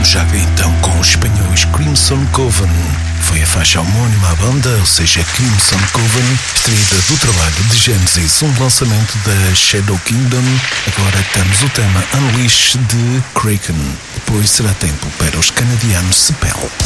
já então com os espanhóis Crimson Coven. Foi a faixa homónima à banda, ou seja, Crimson Coven, extraída do trabalho de Genesis, um lançamento da Shadow Kingdom. Agora temos o tema Unleash de Kraken. Depois será tempo para os canadianos Spell.